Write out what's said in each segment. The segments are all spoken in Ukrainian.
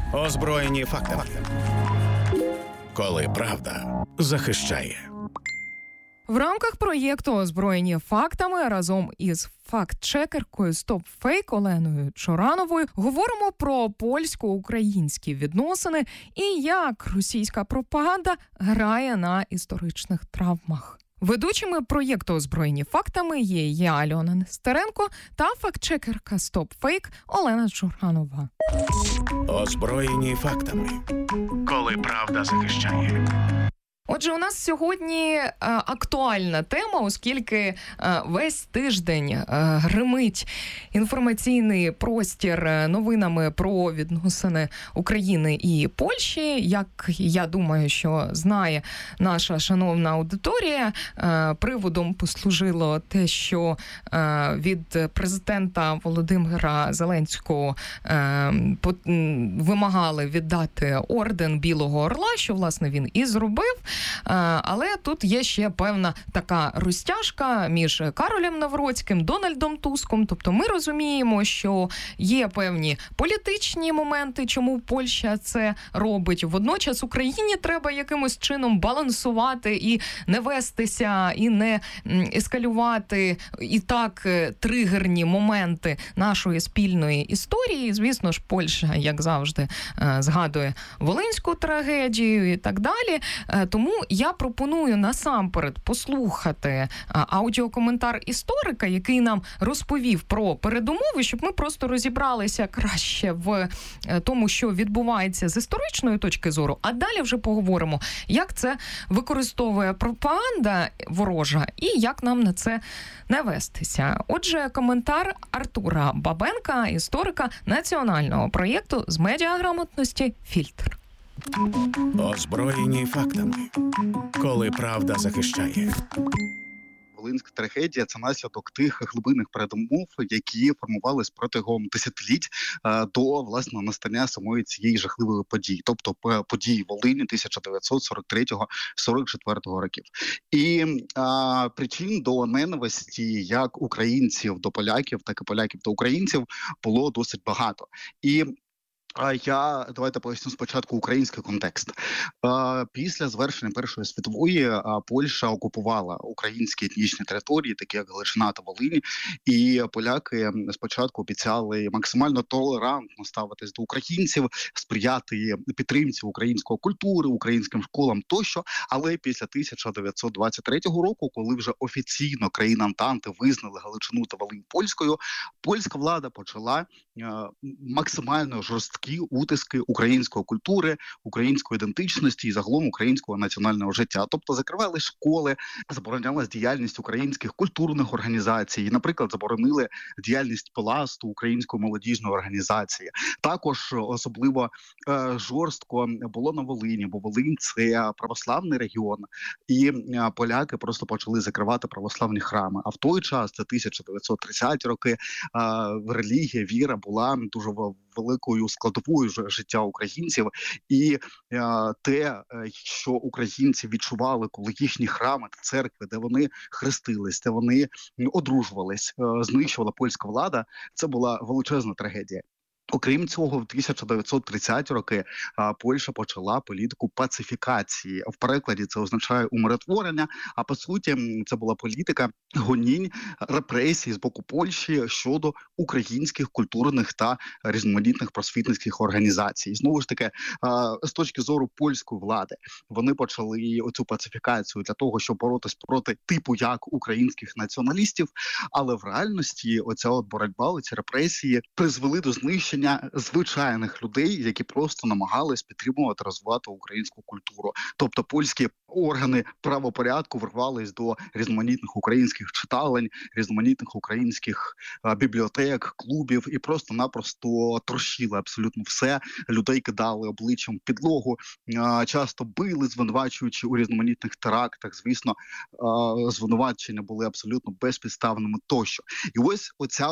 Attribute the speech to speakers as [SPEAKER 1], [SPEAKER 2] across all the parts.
[SPEAKER 1] Озброєні фактами. Коли правда захищає.
[SPEAKER 2] В рамках проєкту «Озброєні фактами» разом із факт-чекеркою «Стоп-фейк» Оленою Чорановою говоримо про польсько-українські відносини і як російська пропаганда грає на історичних травмах. Ведучими проєкту «Озброєні фактами» є я, Альона Нестеренко, та факт-чекерка «Стоп-фейк» Олена Чоранова.
[SPEAKER 1] Озброєні фактами. Коли правда захищає.
[SPEAKER 2] Отже, у нас сьогодні актуальна тема, оскільки весь тиждень гримить інформаційний простір новинами про відносини України і Польщі. Як я думаю, що знає наша шановна аудиторія, приводом послужило те, що від президента Володимира Зеленського вимагали віддати орден Білого Орла, що, власне, він і зробив. Але тут є ще певна така розтяжка між Каролем Навроцьким, Дональдом Туском. Тобто ми розуміємо, що є певні політичні моменти, чому Польща це робить. Водночас Україні треба якимось чином балансувати і не вестися, і не ескалювати і так тригерні моменти нашої спільної історії. Звісно ж, Польща, як завжди, згадує Волинську трагедію і так далі. Тому я пропоную насамперед послухати аудіокоментар історика, який нам розповів про передумови, щоб ми просто розібралися краще в тому, що відбувається з історичної точки зору, а далі вже поговоримо, як це використовує пропаганда ворожа і як нам на це не вестися. Отже, коментар Артура Бабенка, історика національного проєкту з медіаграмотності «Фільтр».
[SPEAKER 1] Озброєні фактами. Коли правда захищає.
[SPEAKER 3] Волинська трагедія – це наслідок тих глибинних передумов, які формувались протягом десятиліть до, власне, настання самої цієї жахливої події, тобто події Волині 1943-44 років. І причин до ненависті як українців до поляків, так і поляків до українців було досить багато. І давайте поясню спочатку український контекст. Після завершення Першої світової Польща окупувала українські етнічні території, такі як Галичина та Волинь, і поляки спочатку обіцяли максимально толерантно ставитись до українців, сприяти підтримці української культури, українським школам тощо, але після 1923 року, коли вже офіційно країни Антанти визнали Галичину та Волинь польською, польська влада почала максимально жорсткі утиски української культури, української ідентичності і загалом українського національного життя. Тобто закривали школи, заборонялась діяльність українських культурних організацій, наприклад, заборонили діяльність Пласту, української молодіжної організації. Також особливо жорстко було на Волині, бо Волинь – це православний регіон, і поляки просто почали закривати православні храми. А в той час, це 1930-ті роки, релігія, віра була дуже великою складовою життя українців, і те, що українці відчували, коли їхні храми та церкви, де вони хрестились, де вони одружувались, знищувала польська влада, це була величезна трагедія. Окрім цього, в 1930-ті роки Польща почала політику пацифікації. В перекладі це означає умиротворення, а по суті це була політика гонінь, репресій з боку Польщі щодо українських культурних та різноманітних просвітницьких організацій. Знову ж таки, з точки зору польської влади, вони почали оцю пацифікацію для того, щоб боротись проти типу як українських націоналістів, але в реальності оця от боротьба, оці репресії призвели до знищення звичайних людей, які просто намагались підтримувати, розвивати українську культуру. Тобто польські органи правопорядку врвались до різноманітних українських читалень, різноманітних українських бібліотек, клубів і просто-напросто трощили абсолютно все. Людей кидали обличчям в підлогу, часто били, звинувачуючи у різноманітних терактах. Звісно, звинувачення були абсолютно безпідставними тощо. І ось оця от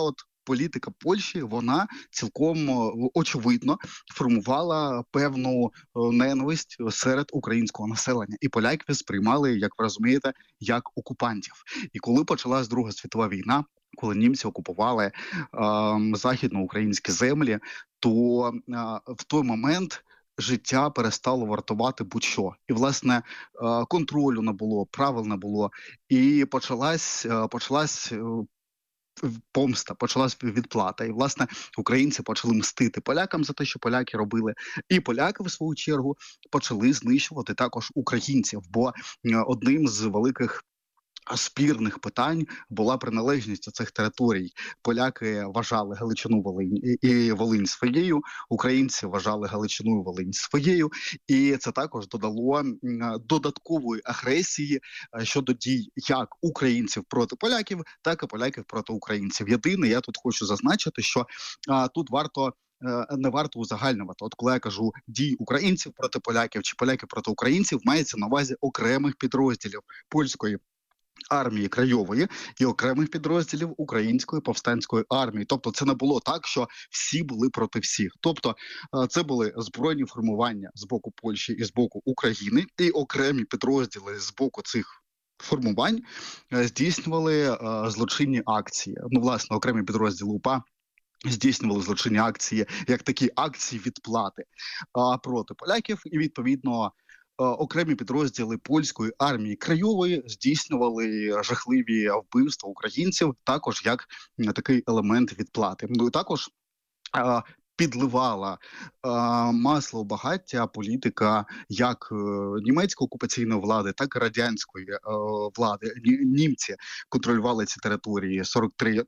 [SPEAKER 3] політика Польщі, вона цілком очевидно формувала певну ненависть серед українського населення. І поляків сприймали, як ви розумієте, як окупантів. І коли почалась Друга світова війна, коли німці окупували західноукраїнські землі, то в той момент життя перестало вартувати будь-що. І, власне, контролю не було, правил не було. І почалась помста, почалась відплата. І, власне, українці почали мстити полякам за те, що поляки робили. І поляки, в свою чергу, почали знищувати також українців. Бо одним з великих спірних питань була приналежність цих територій. Поляки вважали Галичину, Волинь і Волинь своєю, українці вважали Галичину і Волинь своєю, і це також додало додаткової агресії щодо дій як українців проти поляків, так і поляків проти українців. Єдине, я тут хочу зазначити, що тут не варто узагальнювати. От коли я кажу дій українців проти поляків чи поляків проти українців, мається на увазі окремих підрозділів польської армії Крайової і окремих підрозділів Української повстанської армії. Тобто це не було так, що всі були проти всіх. Тобто це були збройні формування з боку Польщі і з боку України, і окремі підрозділи з боку цих формувань здійснювали злочинні акції. Ну, власне, окремі підрозділи УПА здійснювали злочинні акції, як такі акції відплати проти поляків, і, відповідно, окремі підрозділи польської армії Крайової здійснювали жахливі вбивства українців, також як такий елемент відплати. Ну і також підливала масло у багаття політика як німецької окупаційної влади, так і радянської влади. Німці контролювали ці території з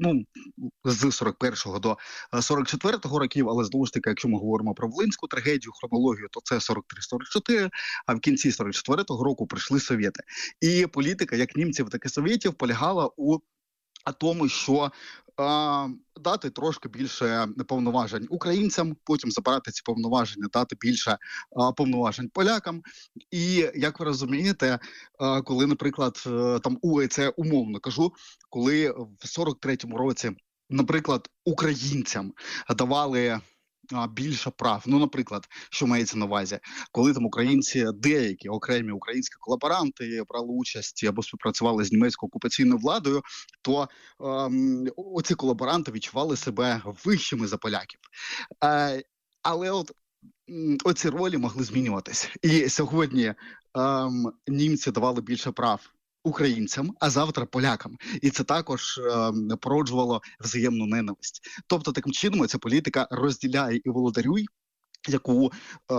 [SPEAKER 3] 41-го до 44-го років, але знову ж таки, якщо ми говоримо про Волинську трагедію, хронологію, то це 43-44, а в кінці 44-го року прийшли совєти. І політика як німців, так і совєтів полягала у тому, що дати трошки більше повноважень українцям, потім забирати ці повноваження, дати більше повноважень полякам. І, як ви розумієте, коли, наприклад, там це умовно кажу, коли в 43-му році, наприклад, українцям давали більше прав. Ну, наприклад, що мається на увазі, коли там українці, деякі окремі українські колаборанти брали участь або співпрацювали з німецькою окупаційною владою, то оці колаборанти відчували себе вищими за поляків. Але оці ролі могли змінюватись. І сьогодні німці давали більше прав українцям, а завтра полякам. І це також породжувало взаємну ненависть. Тобто, таким чином, ця політика розділяє і володарюй, яку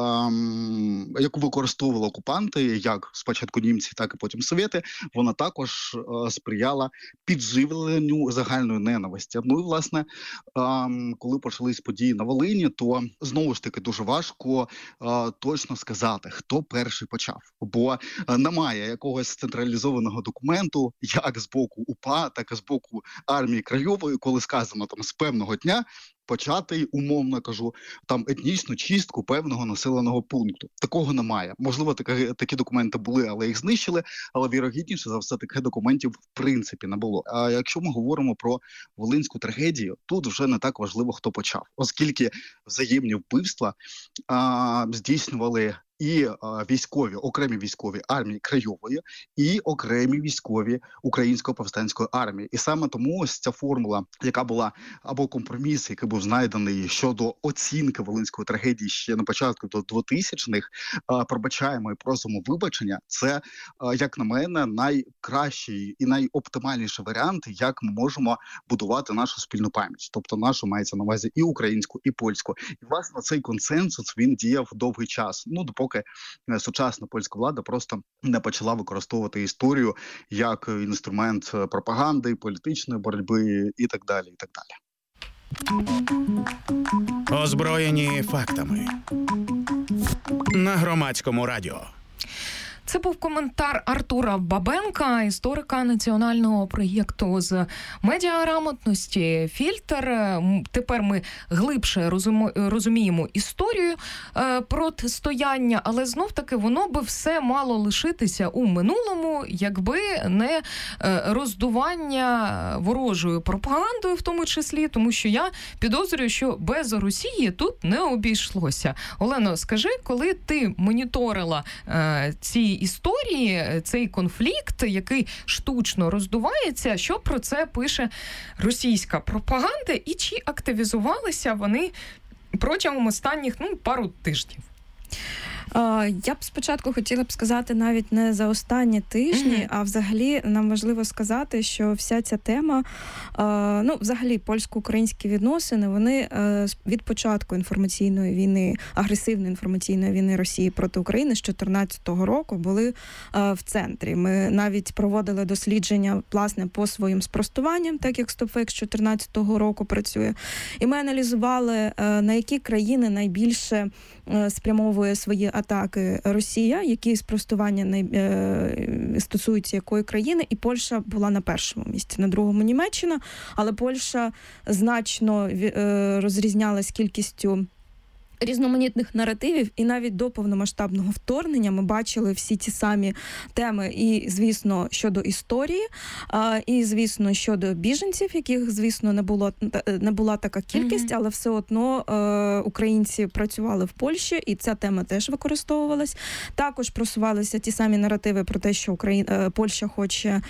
[SPEAKER 3] використовували окупанти, як спочатку німці, так і потім совєти, вона також сприяла підживленню загальної ненависті. Ну і, власне, коли почались події на Волині, то, знову ж таки, дуже важко точно сказати, хто перший почав. Бо немає якогось централізованого документу, як з боку УПА, так і з боку армії Крайової, коли сказано там з певного дня почати, умовно кажу, там етнічну чистку певного населеного пункту. Такого немає. Можливо, такі документи були, але їх знищили, але вірогідніше за все таких документів в принципі не було. А якщо ми говоримо про Волинську трагедію, тут вже не так важливо, хто почав, оскільки взаємні вбивства здійснювали і окремі військові армії Крайової, і окремі військові Української повстанської армії. І саме тому ось ця формула, яка була, або компроміс, який був знайдений щодо оцінки Волинської трагедії ще на початку до 2000-х, пробачаємо і просимо вибачення, це, як на мене, найкращий і найоптимальніший варіант, як ми можемо будувати нашу спільну пам'ять. Тобто нашу мається на увазі і українську, і польську. І, власне, цей консенсус, він діяв довгий час. Ну, допоки сучасна польська влада просто не почала використовувати історію як інструмент пропаганди, політичної боротьби і так далі, і так далі.
[SPEAKER 1] Озброєні фактами. На Громадському радіо.
[SPEAKER 2] Це був коментар Артура Бабенка, історика національного проєкту з медіаграмотності «Фільтр». Тепер ми глибше розуміємо історію протистояння, але знов-таки воно би все мало лишитися у минулому, якби не роздування ворожою пропагандою, в тому числі, тому що я підозрюю, що без Росії тут не обійшлося. Олено, скажи, коли ти моніторила ці історії, цей конфлікт, який штучно роздувається, що про це пише російська пропаганда і чи активізувалися вони протягом останніх пару тижнів?
[SPEAKER 4] Я б спочатку хотіла б сказати навіть не за останні тижні, а взагалі нам важливо сказати, що вся ця тема, взагалі польсько-українські відносини, вони від початку інформаційної війни, агресивної інформаційної війни Росії проти України з 2014 року були в центрі. Ми навіть проводили дослідження, власне, по своїм спростуванням, так як StopFake з 2014 року працює. І ми аналізували, на які країни найбільше спрямовує свої атаки Росія, які спростування стосуються якої країни, і Польща була на першому місці, на другому Німеччина, але Польща значно розрізнялась кількістю різноманітних наративів, і навіть до повномасштабного вторгнення ми бачили всі ті самі теми, і, звісно, щодо історії, і, звісно, щодо біженців, яких, звісно, не була така кількість, але все одно українці працювали в Польщі, і ця тема теж використовувалась. Також просувалися ті самі наративи про те, що Польща хоче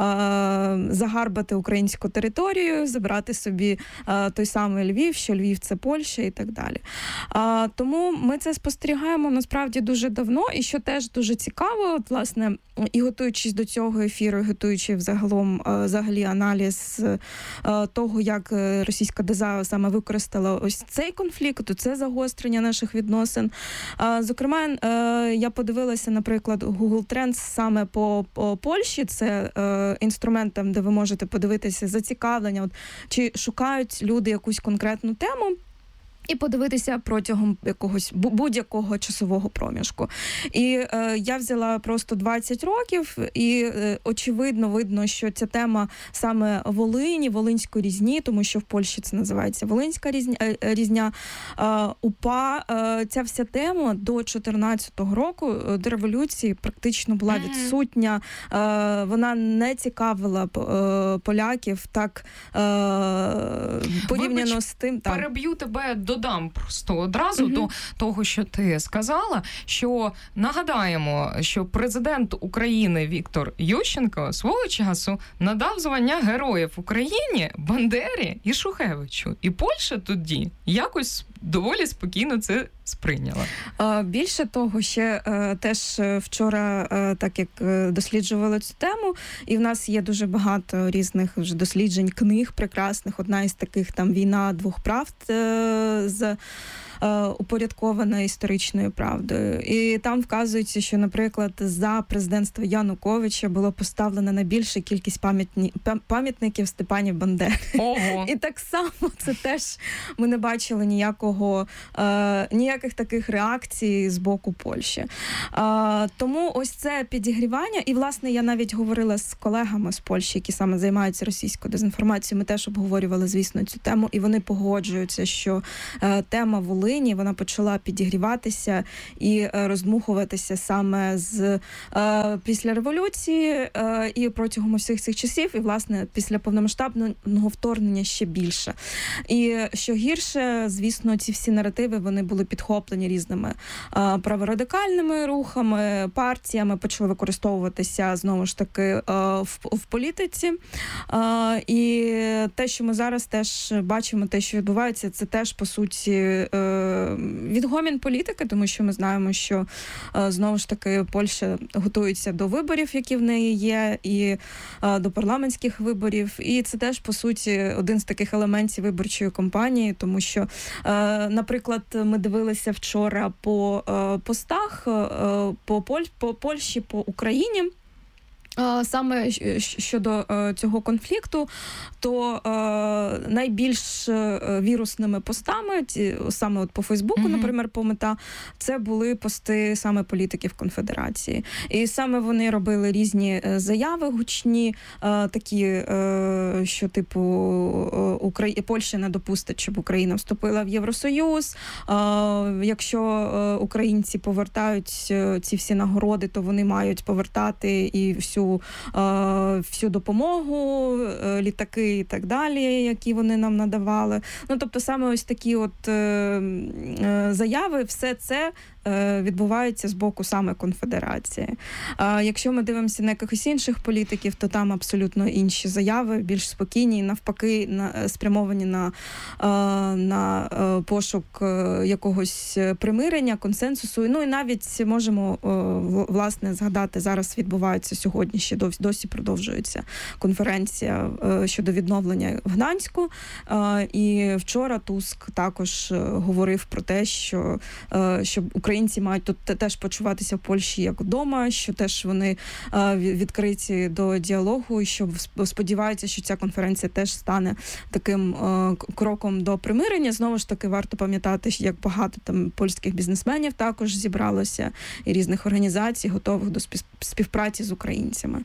[SPEAKER 4] загарбати українську територію, забрати собі той самий Львів, що Львів – це Польща і так далі. Тому ми це спостерігаємо насправді дуже давно, і що теж дуже цікаво, власне, і готуючись до цього ефіру, і готуючи взагалі аналіз того, як російська ДЗА саме використала ось цей конфлікт, це загострення наших відносин. Зокрема, я подивилася, наприклад, Google Trends саме по Польщі, це інструментом, де ви можете подивитися зацікавлення, чи шукають люди якусь конкретну тему, і подивитися протягом якогось будь-якого часового проміжку. І я взяла просто 20 років, і очевидно видно, що ця тема саме Волині, Волинської різні, тому що в Польщі це називається Волинська різня, УПА. Ця вся тема до 2014 року, до революції, практично була відсутня. Вона не цікавила поляків так порівняно з тим.
[SPEAKER 2] Переб'ю тебе, додам просто одразу до того, що ти сказала, що нагадаємо, що президент України Віктор Ющенко свого часу надав звання Героїв Україні Бандері і Шухевичу. І Польща тоді якось доволі спокійно це сприйняла.
[SPEAKER 4] Більше того, ще теж вчора, так як досліджували цю тему, і в нас є дуже багато різних вже досліджень, книг прекрасних. Одна із таких там «Війна двох правд» з упорядкована історичною правдою. І там вказується, що, наприклад, за президентства Януковича було поставлено найбільша кількість пам'ятників Степані Бандері.
[SPEAKER 2] Ого.
[SPEAKER 4] І так само це теж ми не бачили ніяких таких реакцій з боку Польщі. Тому ось це підігрівання. І, власне, я навіть говорила з колегами з Польщі, які саме займаються російською дезінформацією. Ми теж обговорювали, звісно, цю тему, і вони погоджуються, що тема Волині, вона почала підігріватися і роздмухуватися саме після революції і протягом усіх цих часів, і, власне, після повномасштабного вторгнення ще більше. І що гірше, звісно, ці всі наративи, вони були підхоплені різними праворадикальними рухами, партіями, почали використовуватися, знову ж таки, в політиці. І те, що ми зараз теж бачимо, те, що відбувається, це теж, по суті, відгомін політики, тому що ми знаємо, що, знову ж таки, Польща готується до виборів, які в неї є, і до парламентських виборів. І це теж, по суті, один з таких елементів виборчої кампанії, тому що, наприклад, ми дивилися вчора по постах по Польщі, по Україні. Саме щодо цього конфлікту, то найбільш вірусними постами, саме от по Фейсбуку, наприклад, по Мета, це були пости саме політиків Конфедерації. І саме вони робили різні заяви гучні, такі, що типу Польща не допустить, щоб Україна вступила в Євросоюз. Якщо українці повертають ці всі нагороди, то вони мають повертати і всю допомогу, літаки і так далі, які вони нам надавали. Ну, тобто саме ось такі от заяви, все це відбувається з боку саме Конфедерації. Якщо ми дивимося на якихось інших політиків, то там абсолютно інші заяви, більш спокійні, навпаки, спрямовані на пошук якогось примирення, консенсусу. Ну і навіть можемо, власне, згадати, зараз відбувається сьогодні, ще досі продовжується конференція щодо відновлення в Гданську. І вчора Туск також говорив про те, що українці мають тут теж почуватися в Польщі як вдома, що теж вони відкриті до діалогу, і що сподіваються, що ця конференція теж стане таким кроком до примирення. Знову ж таки, варто пам'ятати, як багато там польських бізнесменів також зібралося і різних організацій, готових до співпраці з українцями.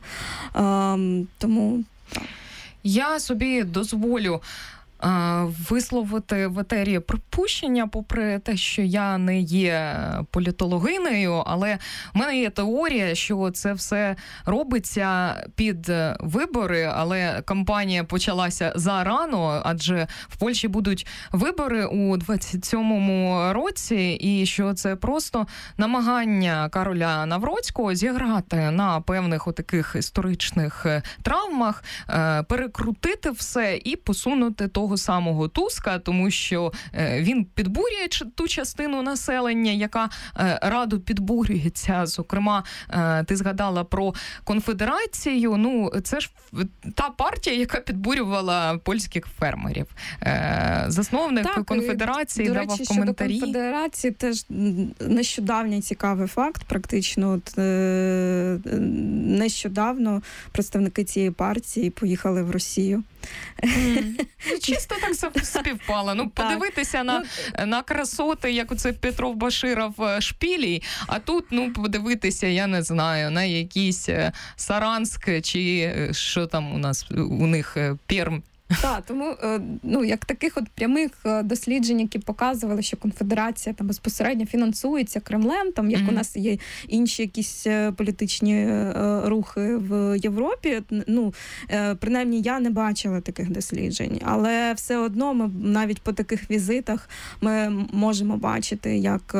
[SPEAKER 4] Тому так.
[SPEAKER 2] Я собі дозволю висловити в етері припущення, попри те, що я не є політологинею, але в мене є теорія, що це все робиться під вибори, але кампанія почалася зарано, адже в Польщі будуть вибори у 27-му році, і що це просто намагання Кароля Навроцького зіграти на певних отаких історичних травмах, перекрутити все і посунути того самого Туска, тому що він підбурює ту частину населення, яка радо підбурюється. Зокрема, ти згадала про Конфедерацію. Ну, це ж та партія, яка підбурювала польських фермерів. Засновник так, Конфедерації давав коментарі.
[SPEAKER 4] Щодо Конфедерації теж нещодавній цікавий факт. Практично от, нещодавно представники цієї партії поїхали в Росію.
[SPEAKER 2] Чисто так співпало. Ну, подивитися на красоти, як оце Петров Баширов шпілі, а тут, ну, подивитися, я не знаю, на якийсь Саранск, чи що там у них, Пермь.
[SPEAKER 4] Так, тому, ну, як таких от прямих досліджень, які показували, що Конфедерація там безпосередньо фінансується Кремлем, там, як у нас є інші якісь політичні рухи в Європі, ну, принаймні я не бачила таких досліджень, але все одно ми навіть по таких візитах ми можемо бачити, як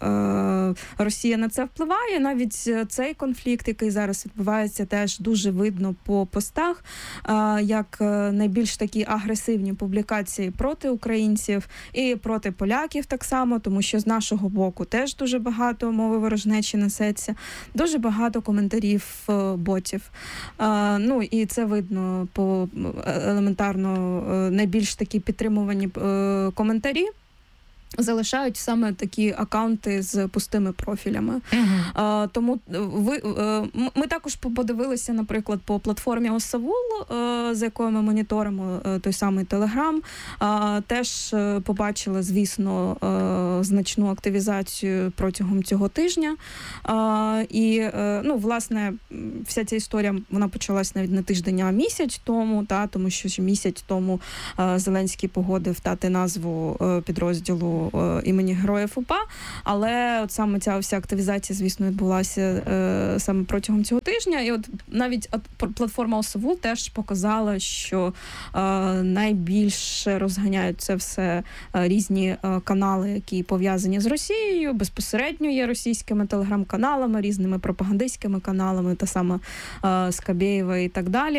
[SPEAKER 4] Росія на це впливає. Навіть цей конфлікт, який зараз відбувається, теж дуже видно по постах, як найбільш такі агресивні публікації проти українців і проти поляків так само, тому що з нашого боку теж дуже багато мови ворожнечі несеться, дуже багато коментарів ботів. Ну і це видно по елементарно найбільш такі підтримувані коментарі залишають саме такі акаунти з пустими профілями. Тому ми також подивилися, наприклад, по платформі Осавул, за якою ми моніторимо той самий Телеграм. Теж побачили, звісно, значну активізацію протягом цього тижня. І, ну, власне, вся ця історія, вона почалась навіть не тиждень, а місяць тому, тому що місяць тому Зеленський погодив дати назву підрозділу імені Героїв УПА, але от саме ця вся активізація, звісно, відбулася саме протягом цього тижня. І от навіть платформа Осавул теж показала, що найбільше розганяють це все різні канали, які пов'язані з Росією, безпосередньо є російськими телеграм-каналами, різними пропагандистськими каналами, та саме Скабєєва і так далі.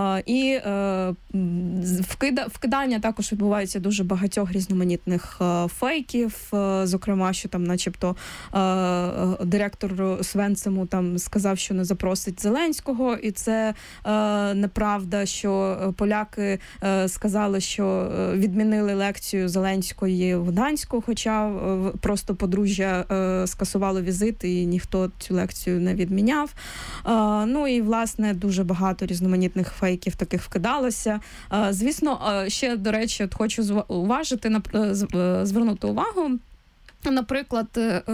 [SPEAKER 4] І вкидання також відбувається дуже багатьох різноманітних фейків, зокрема, що там начебто директор Свенцему там сказав, що не запросить Зеленського, і це неправда, що поляки сказали, що відмінили лекцію Зеленської в Гданську, хоча просто подружжя скасувало візит і ніхто цю лекцію не відміняв. Ну і, власне, дуже багато різноманітних фейків таких вкидалося. Звісно, ще, до речі, от хочу звернути увагу. Наприклад,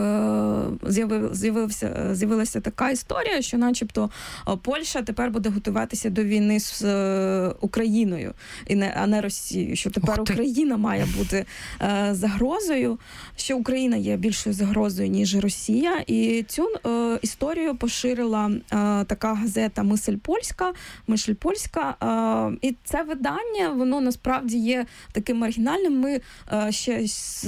[SPEAKER 4] з'явилася така історія, що начебто Польща тепер буде готуватися до війни з Україною, а не Росією, що тепер Україна має бути загрозою, що Україна є більшою загрозою, ніж Росія. І цю історію поширила така газета «Мисль Польська». І це видання, воно насправді є таким маргінальним. Ми ще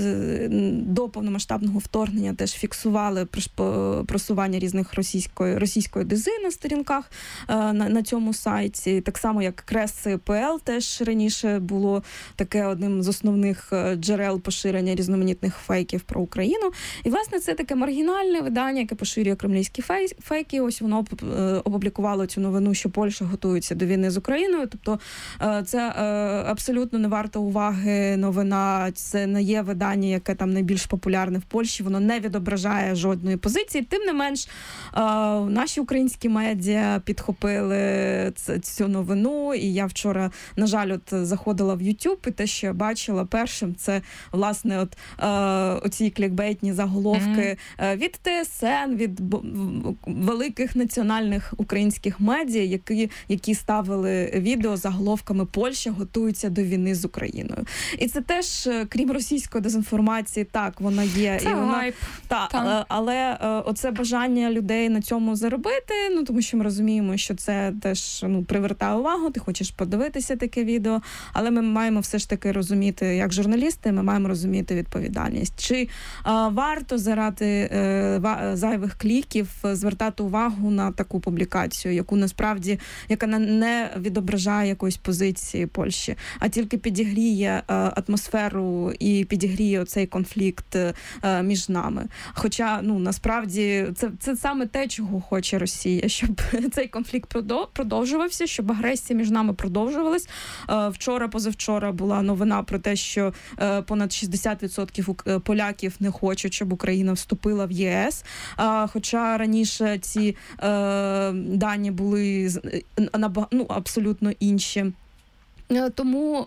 [SPEAKER 4] до повномасштабного вторгнення теж фіксували просування різних російської дези на сторінках на цьому сайті. Так само, як Крес.пл теж раніше було таке одним з основних джерел поширення різноманітних фейків про Україну. І, власне, це таке маргінальне видання, яке поширює кремлівські фейки. Ось воно опублікувало цю новину, що Польща готується до війни з Україною. Тобто це абсолютно не варта уваги новина. Це не є видання, яке там найбільш популярне в Польщі, воно не відображає жодної позиції. Тим не менш, наші українські медіа підхопили цю новину, і я вчора, на жаль, заходила в YouTube, і те, що я бачила першим, це, власне, оці клікбейтні заголовки від ТСН, від великих національних українських медіа, які ставили відео заголовками «Польща готується до війни з Україною». І це теж, крім російської дезінформації, так, вона є.
[SPEAKER 2] Це гайп.
[SPEAKER 4] Але оце бажання людей на цьому заробити, тому що ми розуміємо, що це теж привертає увагу, ти хочеш подивитися таке відео, але ми маємо все ж таки розуміти, як журналісти, ми маємо розуміти відповідальність. Чи варто заради зайвих кліків звертати увагу на таку публікацію, яка не відображає якоїсь позиції Польщі, а тільки підігріє атмосферу і підігріє оцей конфлікт між нами. Хоча, насправді, це саме те, чого хоче Росія, щоб цей конфлікт продовжувався, щоб агресія між нами продовжувалась. Позавчора була новина про те, що понад 60% поляків не хочуть, щоб Україна вступила в ЄС. Хоча раніше ці дані були абсолютно інші. Тому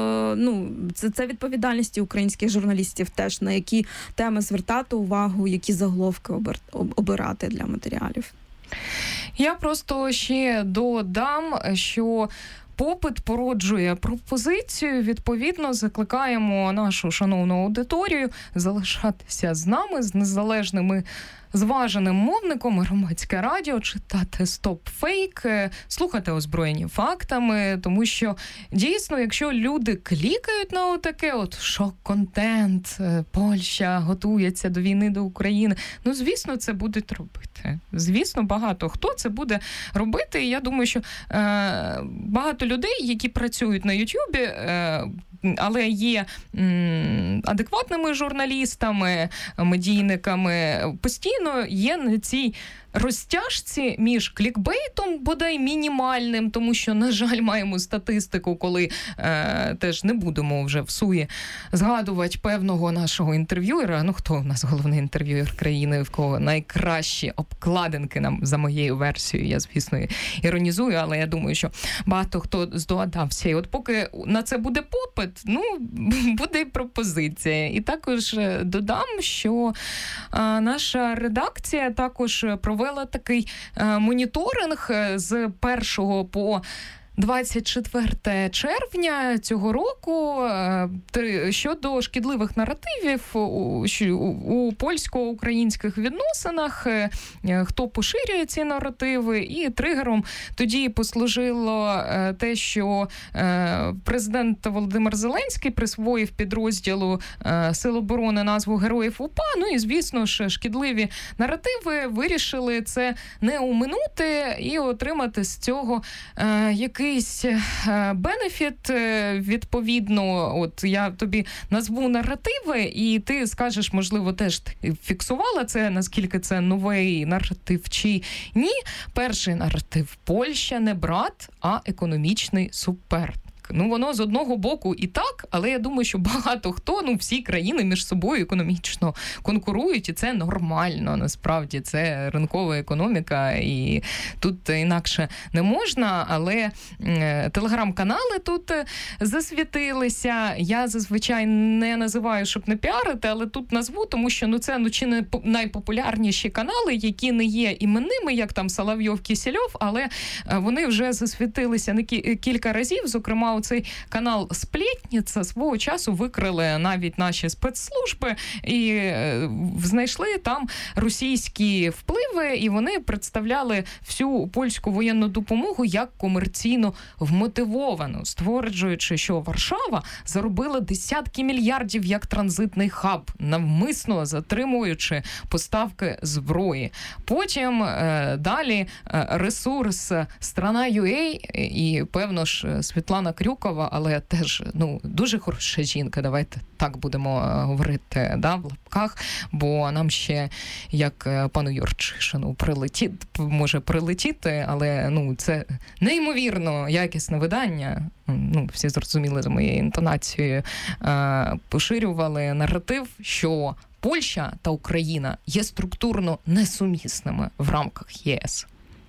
[SPEAKER 4] це відповідальність українських журналістів теж, на які теми звертати увагу, які заголовки обирати для матеріалів.
[SPEAKER 2] Я просто ще додам, що попит породжує пропозицію. Відповідно, закликаємо нашу шановну аудиторію залишатися з нами, з незалежними, зваженим мовником, Громадське радіо, читати «Стоп-фейк», слухати «Озброєні фактами», тому що, дійсно, якщо люди клікають на отаке шок-контент, Польща готується до війни до України, звісно, це будуть робити. Звісно, багато хто це буде робити, і я думаю, що багато людей, які працюють на Ютубі, але є адекватними журналістами, медійниками, постійно є на цій розтяжці між клікбейтом, бодай мінімальним, тому що, на жаль, маємо статистику, коли теж не будемо вже всує згадувати певного нашого інтерв'юера. Хто у нас головний інтерв'юер країни, в кого найкращі обкладинки, нам за моєю версією, я, звісно, іронізую, але я думаю, що багато хто здогадався. І от поки на це буде попит, буде і пропозиція. І також додам, що наша редакція також провела такий моніторинг з 1 по 24 червня цього року щодо шкідливих наративів у польсько-українських відносинах, хто поширює ці наративи, і тригером тоді послужило те, що президент Володимир Зеленський присвоїв підрозділу Сил оборони назву Героїв УПА, і, звісно ж, шкідливі наративи вирішили це не оминути і отримати з цього якийсь якийсь бенефіт, відповідно, от я тобі назву наративи, і ти скажеш, можливо, теж фіксувала це, наскільки це новий наратив чи ні. Перший наратив: Польща не брат, а економічний суперник. Ну, воно з одного боку і так, але я думаю, що багато хто, всі країни між собою економічно конкурують, і це нормально, насправді. Це ринкова економіка, і тут інакше не можна, але телеграм-канали тут засвітилися. Я зазвичай не називаю, щоб не піарити, але тут назву, тому що це чи не найпопулярніші канали, які не є іменними, як там Соловйов, Кісельов, але вони вже засвітилися кілька разів, зокрема, цей канал «Сплетниця» свого часу викрили навіть наші спецслужби і знайшли там російські впливи, і вони представляли всю польську воєнну допомогу як комерційно вмотивовану, стверджуючи, що Варшава заробила десятки мільярдів як транзитний хаб, навмисно затримуючи поставки зброї. Потім далі ресурс «Страна.ua» і, певно ж, Світлана Крюкова, але теж, дуже хороша жінка, давайте так будемо говорити, в лапках, бо нам ще, як пану Юрчишину, може прилетіти, але, це неймовірно якісне видання, всі зрозуміли за моєю інтонацією, поширювали наратив, що Польща та Україна є структурно несумісними в рамках ЄС.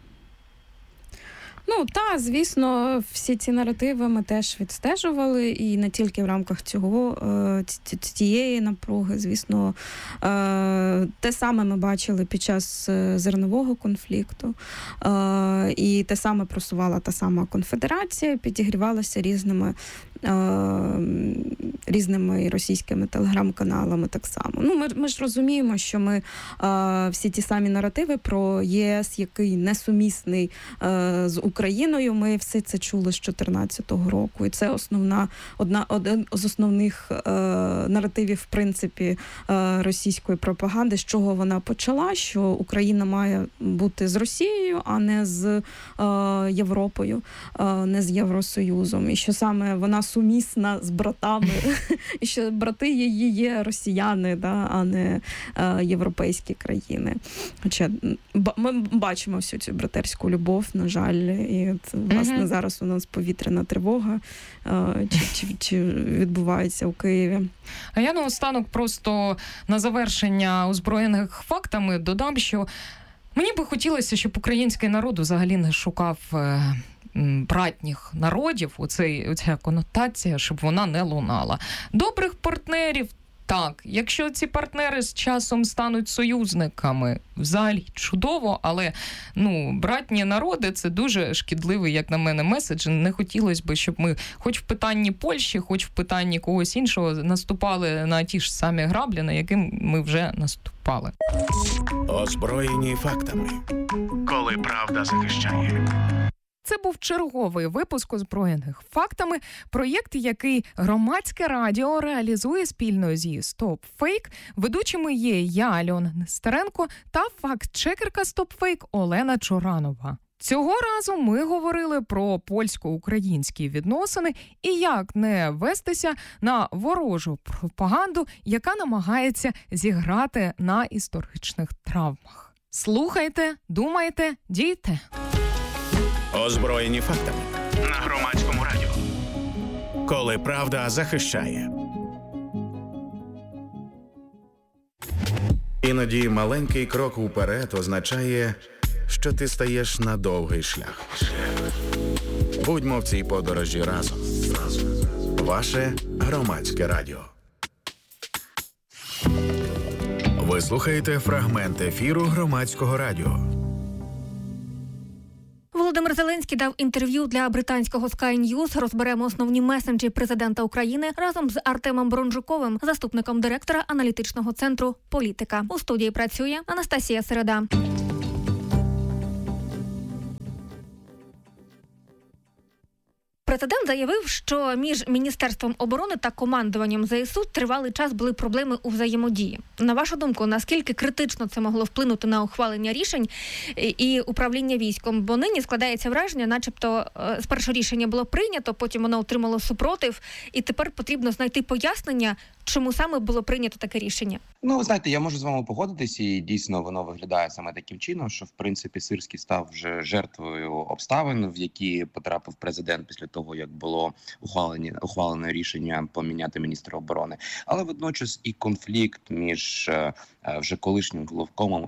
[SPEAKER 4] Звісно, всі ці наративи ми теж відстежували, і не тільки в рамках цієї напруги. Звісно, те саме ми бачили під час зернового конфлікту, і те саме просувала та сама конфедерація, підігрівалася різними російськими телеграм-каналами так само. Ми ж розуміємо, що ми всі ті самі наративи про ЄС, який несумісний з Україною, ми все це чули з 2014 року. І це один з основних наративів, в принципі, російської пропаганди, з чого вона почала, що Україна має бути з Росією, а не з Європою, не з Євросоюзом. І що саме вона сумісна з братами, і що брати її є росіяни, а не європейські країни. Хоча ми бачимо всю цю братерську любов, на жаль, і власне зараз у нас повітряна тривога, чи відбувається у Києві.
[SPEAKER 2] А я наостанок просто на завершення озброєних фактами додам, що мені би хотілося, щоб український народ взагалі не шукав братніх народів, оця конотація, щоб вона не лунала. Добрих партнерів, так, якщо ці партнери з часом стануть союзниками, взагалі чудово, але, братні народи – це дуже шкідливий, як на мене, меседж. Не хотілося б, щоб ми хоч в питанні Польщі, хоч в питанні когось іншого наступали на ті ж самі граблі, на яким ми вже наступали.
[SPEAKER 1] Озброєні фактами. Коли правда захищає.
[SPEAKER 2] Це був черговий випуск «Озброєних фактами», проєкт, який Громадське радіо реалізує спільно зі «Стоп Фейк». Ведучими є я, Альона Нестеренко, та факт-чекерка «Стоп Фейк» Олена Чоранова. Цього разу ми говорили про польсько-українські відносини і як не вестися на ворожу пропаганду, яка намагається зіграти на історичних травмах. Слухайте, думайте, дійте.
[SPEAKER 1] Озброєні фактами на Громадському радіо. Коли правда захищає. Іноді маленький крок уперед означає, що ти стаєш на довгий шлях. Будьмо в цій подорожі разом. Ваше Громадське радіо. Ви слухаєте фрагмент ефіру Громадського радіо.
[SPEAKER 5] Володимир Зеленський дав інтерв'ю для британського Sky News. Розберемо основні меседжі президента України разом з Артемом Бронжуковим, заступником директора аналітичного центру «Політика». У студії працює Анастасія Середа. Президент заявив, що між Міністерством оборони та командуванням ЗСУ тривалий час були проблеми у взаємодії. На вашу думку, наскільки критично це могло вплинути на ухвалення рішень і управління військом? Бо нині складається враження, начебто спершу рішення було прийнято, потім воно отримало супротив, і тепер потрібно знайти пояснення, чому саме було прийнято таке рішення.
[SPEAKER 6] Ну, ви знаєте, я можу з вами погодитись, і дійсно воно виглядає саме таким чином, що в принципі Сирський став вже жертвою обставин, в які потрапив президент після того, як було ухвалене рішення поміняти міністра оборони. Але водночас і конфлікт між вже колишнім головкомом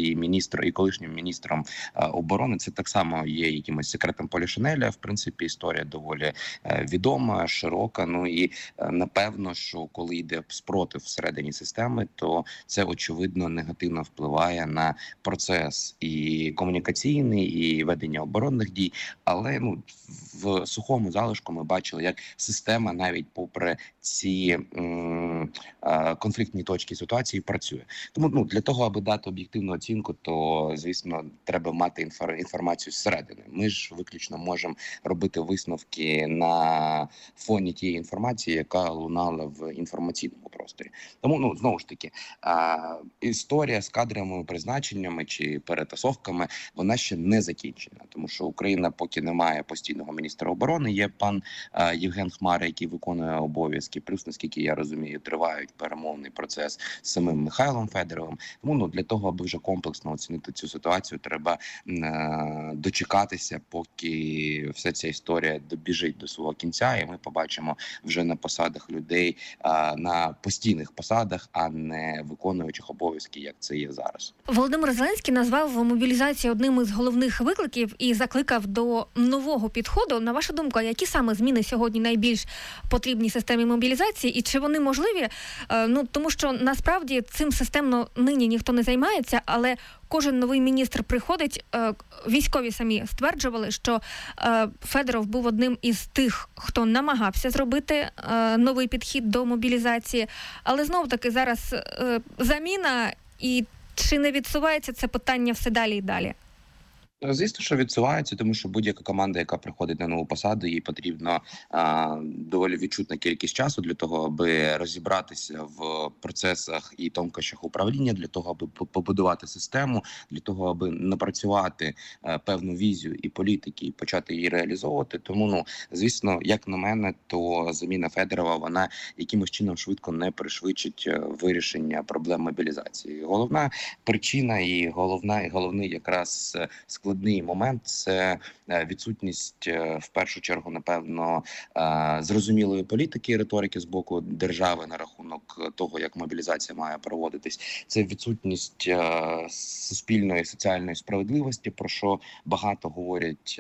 [SPEAKER 6] і колишнім міністром оборони, це так само є якимось секретом Полішинеля. В принципі, історія доволі відома, широка. Ну і напевно, що коли йде спротив всередині системи, то це очевидно негативно впливає на процес і комунікаційний, і ведення оборонних дій. Але в сухому залишку ми бачили, як система навіть попри ці конфліктні точки ситуації працює. Тому для того, аби дати об'єктивну оцінку, то звісно треба мати інформацію зсередини. Ми ж виключно можемо робити висновки на фоні тієї інформації, яка лунала в інформаційному просторі. Тому знову ж таки, історія з кадровими призначеннями чи перетасовками, вона ще не закінчена, тому що Україна поки не має постійного міністра оборони. Є пан Євген Хмара, який виконує обов'язки. Плюс, наскільки я розумію, тривають перемовний процес з самим Михайлом Федоровим. Тому для того, аби вже комплексно оцінити цю ситуацію, треба дочекатися, поки вся ця історія добіжить до свого кінця, і ми побачимо вже на посадах людей, на постійних посадах, а не виконуючих обов'язки, як це є зараз.
[SPEAKER 5] Володимир Зеленський назвав мобілізацію одним із головних викликів і закликав до нового підходу. На вашу думку, які саме зміни сьогодні найбільш потрібні системі мобілізації і чи вони можливі? Тому що насправді цим системно нині ніхто не займається, але кожен новий міністр приходить. Військові самі стверджували, що Федоров був одним із тих, хто намагався зробити новий підхід до мобілізації. Але знов-таки зараз заміна, і чи не відсувається це питання все далі і далі?
[SPEAKER 6] Звісно, що відсувається, тому що будь-яка команда, яка приходить на нову посаду, їй потрібно доволі відчутна кількість часу для того, аби розібратися в процесах і тонкощах управління, для того, аби побудувати систему, для того, аби напрацювати певну візію і політики, і почати її реалізовувати. Тому, звісно, як на мене, то заміна Федорова, вона якимось чином швидко не пришвидшить вирішення проблем мобілізації. Головна причина і головний якраз складний момент – це відсутність, в першу чергу, напевно, зрозумілої політики і риторики з боку держави на рахунок того, як мобілізація має проводитись. Це відсутність суспільної соціальної справедливості, про що багато говорять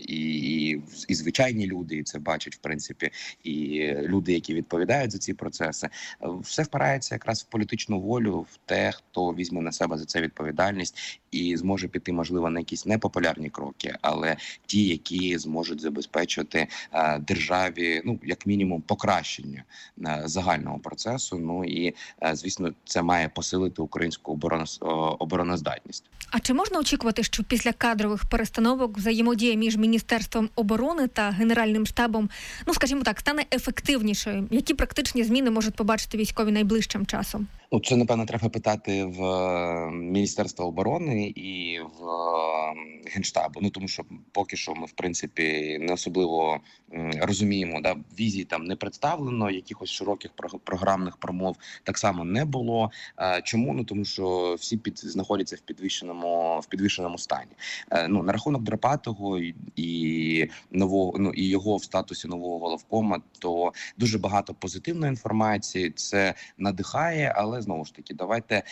[SPEAKER 6] і звичайні люди, і це бачать, в принципі, і люди, які відповідають за ці процеси. Все впирається якраз в політичну волю, в те, хто візьме на себе за це відповідальність і зможе піти, можливо, на якісь непопулярні кроки, але ті, які зможуть забезпечити державі, як мінімум, покращення загального процесу. І, звісно, це має посилити українську обороноздатність.
[SPEAKER 5] А чи можна очікувати, що після кадрових перестановок взаємодія між Міністерством оборони та Генеральним штабом, скажімо так, стане ефективнішою? Які практичні зміни можуть побачити військові найближчим часом?
[SPEAKER 6] Це, напевно, треба питати в Міністерства оборони і в Генштабу. Тому що поки що ми, в принципі, не особливо розуміємо, візій там не представлено, якихось широких програмних промов так само не було. Чому? Тому що всі знаходяться в підвішеному стані. На рахунок Драпатого і нового, і його в статусі нового головкома, то дуже багато позитивної інформації, це надихає, але знову ж таки, давайте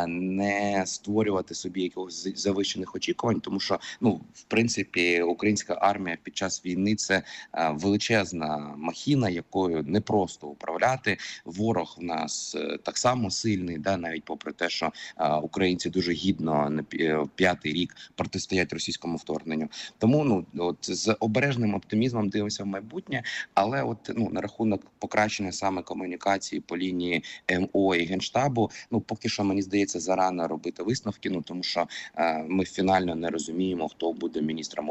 [SPEAKER 6] не створювати собі якихось завищених очікувань, тому що, в принципі, українська армія під час війни – це величезна махіна, якою непросто управляти. Ворог в нас так само сильний, навіть попри те, що українці дуже гідно на 5-й рік протистоять російському вторгненню. Тому з обережним оптимізмом дивимося в майбутнє, але на рахунок покращення саме комунікації по лінії МО і Генштабу, поки що, мені здається, зарано робити висновки, тому що ми фінально не розуміємо, хто буде міністром